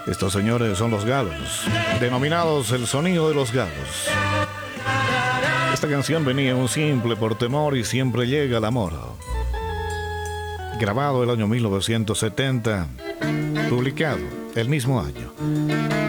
Estos señores son los Galos, denominados el sonido de los Galos. Esta canción venía un simple por temor y siempre llega el amor. Grabado el año 1970, publicado el mismo año.